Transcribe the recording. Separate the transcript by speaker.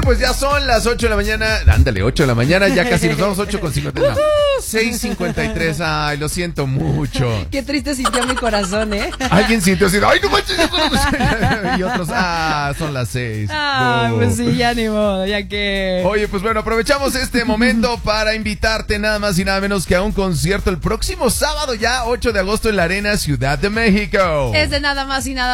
Speaker 1: pues ya son las 8 de la mañana. Ándale, 8 de la mañana, ya casi nos vamos, 8:53. 6:53, ay, lo siento mucho.
Speaker 2: Qué triste sintió mi corazón, ¿eh?
Speaker 1: Alguien sintió así, ay, no manches. Y otros, son las 6.
Speaker 2: Pues sí, ya ni modo, ya que...
Speaker 1: Oye, pues bueno, aprovechamos este momento para invitarte nada más y nada menos que a un concierto el próximo sábado, ya 8 de agosto en la Arena Ciudad de México.
Speaker 2: Es de nada más y nada